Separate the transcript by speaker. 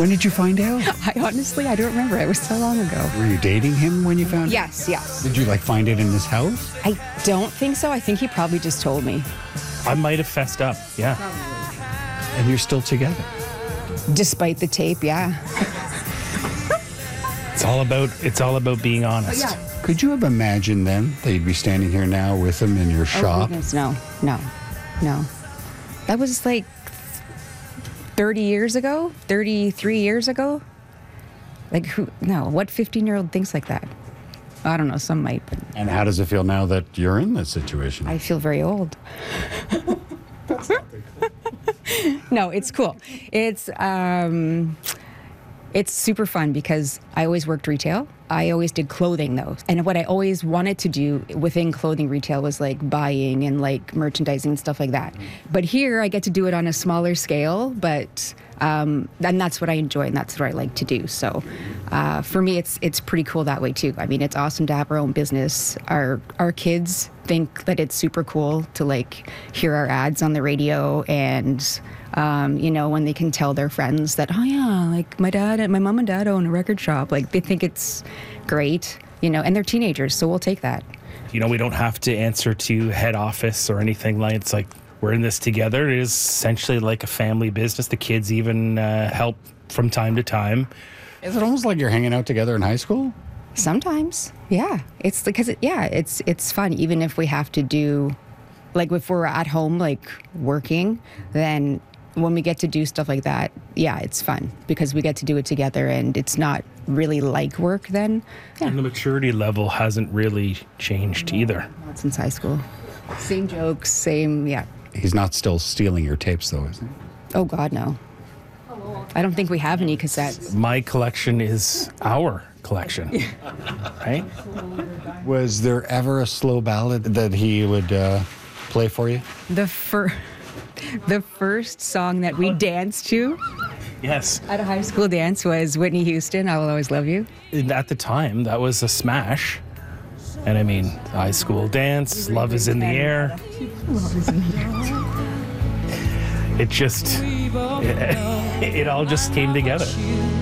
Speaker 1: When did you find out?
Speaker 2: I don't remember. It was so long ago.
Speaker 1: Were you dating him when you found out?
Speaker 2: Yes.
Speaker 1: Did you find it in his house?
Speaker 2: I don't think so. I think he probably just told me.
Speaker 3: I might have fessed up, yeah.
Speaker 1: And you're still together?
Speaker 2: Despite the tape, yeah.
Speaker 3: It's all about being honest.
Speaker 1: Could you have imagined then that you'd be standing here now with him in your shop?
Speaker 2: Goodness, no. That was 30 years ago, 33 years ago. What 15-year-old thinks like that? I don't know, some might. But
Speaker 1: And how does it feel now that you're in this situation?
Speaker 2: I feel very old. No, it's cool. It's super fun because I always worked retail. I always did clothing though. And what I always wanted to do within clothing retail was buying and merchandising and stuff like that. But here I get to do it on a smaller scale, but and that's what I enjoy and that's what I like to do. So for me, it's pretty cool that way too. I mean, it's awesome to have our own business. Our kids think that it's super cool to hear our ads on the radio and when they can tell their friends that, oh yeah, my mom and dad own a record shop. They think it's great, and they're teenagers, so we'll take that.
Speaker 3: We don't have to answer to head office or anything it's we're in this together. It is essentially like a family business. The kids even help from time to time.
Speaker 1: Is it almost like you're hanging out together in high school?
Speaker 2: Sometimes, yeah. It's because, it's fun, even if we have to do, if we're at home, working, then when we get to do stuff like that, yeah, it's fun because we get to do it together and it's not really like work then. Yeah.
Speaker 3: And the maturity level hasn't really changed either.
Speaker 2: Not since high school. Same jokes, same, yeah.
Speaker 1: He's not still stealing your tapes though, is he?
Speaker 2: Oh, God, no. I don't think we have any cassettes.
Speaker 3: My collection is our collection, right?
Speaker 1: Was there ever a slow ballad that he would play for you?
Speaker 2: The first song that we danced to
Speaker 3: Yes.
Speaker 2: at a high school dance was Whitney Houston, I Will Always Love You.
Speaker 3: At the time, that was a smash. And I mean, high school dance, Love is in the Air. It all just came together.